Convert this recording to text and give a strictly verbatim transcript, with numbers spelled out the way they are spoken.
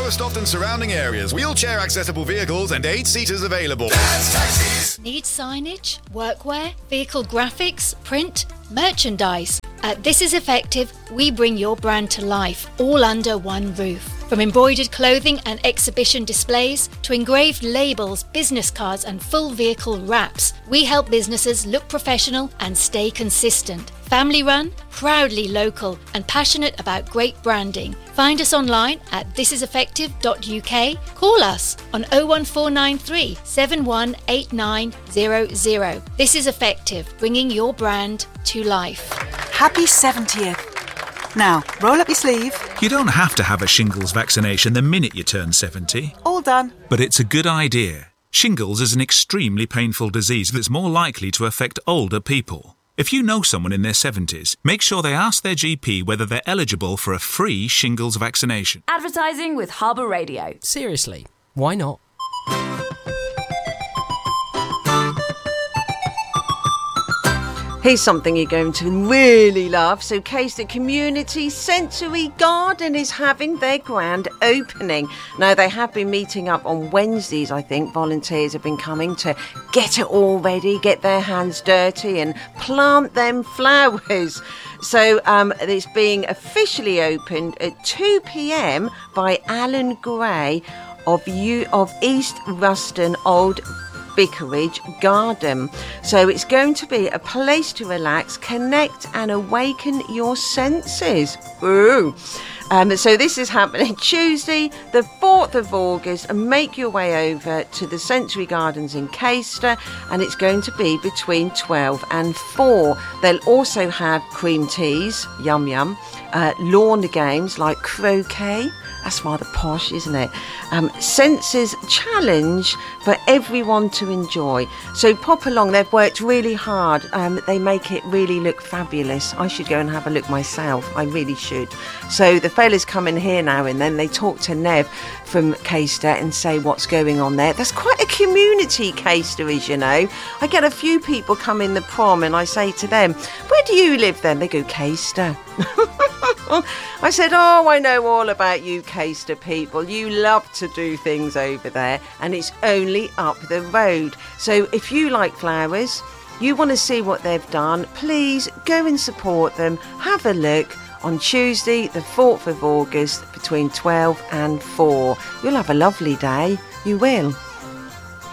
Lowestoft and surrounding areas. Wheelchair accessible vehicles and eight seaters available. Dad's Taxis. Need signage, workwear, vehicle graphics, print, merchandise? At This Is Effective, we bring your brand to life, all under one roof. From embroidered clothing and exhibition displays to engraved labels, business cards and full vehicle wraps, we help businesses look professional and stay consistent. Family run, proudly local and passionate about great branding. Find us online at this is effective dot U K. Call us on oh one four nine three, seven one eight nine zero zero. This is Effective, bringing your brand to life. Happy seventieth. Now, roll up your sleeve. You don't have to have a shingles vaccination the minute you turn seventy. All done. But it's a good idea. Shingles is an extremely painful disease that's more likely to affect older people. If you know someone in their seventies, make sure they ask their G P whether they're eligible for a free shingles vaccination. Advertising with Harbour Radio. Seriously, why not? Here's something you're going to really love. So Caister Community Sensory Garden is having their grand opening. Now, they have been meeting up on Wednesdays, I think. Volunteers have been coming to get it all ready, get their hands dirty and plant them flowers. So um, it's being officially opened at two p.m. by Alan Gray of, U- of East Ruston Old Vicarage Garden. So it's going to be a place to relax, connect and awaken your senses. Ooh. Um, so this is happening Tuesday the fourth of August, and make your way over to the Sensory Gardens in Caister, and it's going to be between twelve and four. They'll also have cream teas, yum yum, uh, lawn games like croquet. That's rather posh, isn't it? Um, Senses Challenge for everyone to enjoy. So pop along. They've worked really hard. Um, they make it really look fabulous. I should go and have a look myself. I really should. So the fellas come in here now and then. They talk to Nev from Caister and say what's going on there. There's quite a community, Caister is, you know. I get a few people come in the prom and I say to them, where do you live then? They go, Caister. I said, oh, I know all about you Caister people. You love to do things over there, and it's only up the road. So if you like flowers, you want to see what they've done, please go and support them. Have a look on Tuesday the fourth of August between twelve and four. You'll have a lovely day. You will.